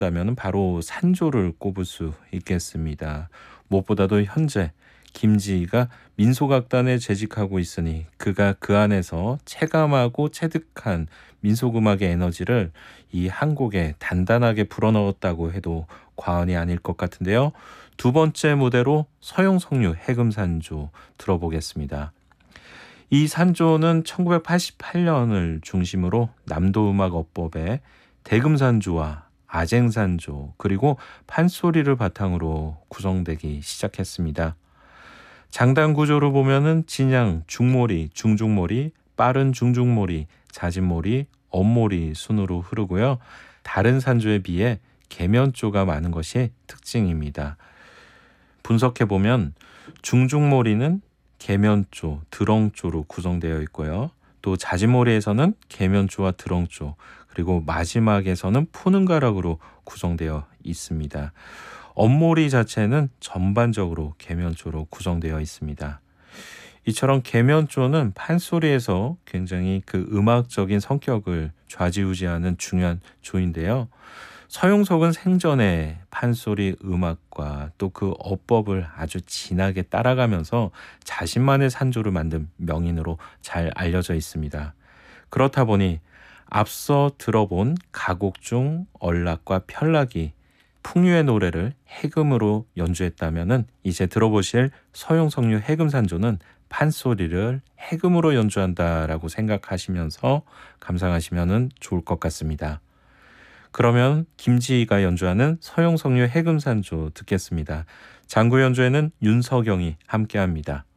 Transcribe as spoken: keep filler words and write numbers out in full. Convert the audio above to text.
라면 바로 산조를 꼽을 수 있겠습니다. 무엇보다도 현재 김지희가 민속악단에 재직하고 있으니 그가 그 안에서 체감하고 체득한 민속음악의 에너지를 이 한 곡에 단단하게 불어넣었다고 해도 과언이 아닐 것 같은데요. 두 번째 무대로 서용석류 해금산조 들어보겠습니다. 이 산조는 천구백팔십팔 년을 중심으로 남도음악어법에 대금산조와 아쟁산조 그리고 판소리를 바탕으로 구성되기 시작했습니다. 장단 구조로 보면은 진양, 중모리, 중중모리, 빠른 중중모리, 자진모리, 엄모리 순으로 흐르고요. 다른 산조에 비해 계면조가 많은 것이 특징입니다. 분석해보면 중중모리는 계면조, 드렁조로 구성되어 있고요. 또 자진모리에서는 계면조와 드렁조, 그리고 마지막에서는 푸는 가락으로 구성되어 있습니다. 엄모리 자체는 전반적으로 계면조로 구성되어 있습니다. 이처럼 계면조는 판소리에서 굉장히 그 음악적인 성격을 좌지우지하는 중요한 조인데요. 서용석은 생전에 판소리 음악과 또 그 어법을 아주 진하게 따라가면서 자신만의 산조를 만든 명인으로 잘 알려져 있습니다. 그렇다 보니 앞서 들어본 가곡 중 얼락과 편락이 풍류의 노래를 해금으로 연주했다면 이제 들어보실 서용석류 해금산조는 판소리를 해금으로 연주한다라고 생각하시면서 감상하시면 좋을 것 같습니다. 그러면 김지희가 연주하는 서용석류 해금산조 듣겠습니다. 장구 연주에는 윤석영이 함께합니다.